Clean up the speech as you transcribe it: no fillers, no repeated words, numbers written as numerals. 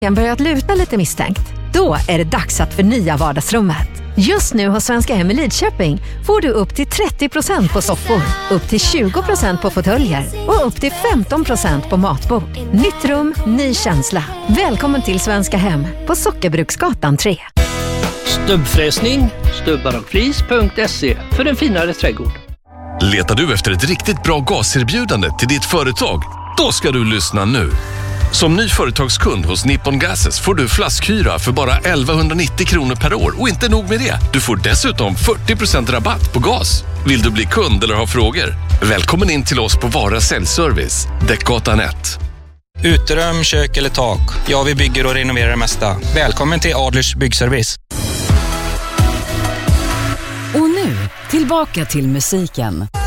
börjat luta lite misstänkt. Då är det dags att förnya vardagsrummet. Just nu hos Svenska Hem i Lidköping får du upp till 30% på soffor, upp till 20% på fåtöljer och upp till 15% på matbord. Nytt rum, ny känsla. Välkommen till Svenska Hem på Sockerbruksgatan 3. Stubbfräsning, stubbarockflis.se för en finare trädgård. Letar du efter ett riktigt bra gaserbjudande till ditt företag? Då ska du lyssna nu. Som ny företagskund hos Nippon Gases får du flaskhyra för bara 1190 kronor per år. Och inte nog med det, du får dessutom 40% rabatt på gas. Vill du bli kund eller ha frågor? Välkommen in till oss på Vara Säljservice, Däckgatan 1. Uterum, kök eller tak. Ja, vi bygger och renoverar det mesta. Välkommen till Adlers Byggservice. Och nu, tillbaka till musiken.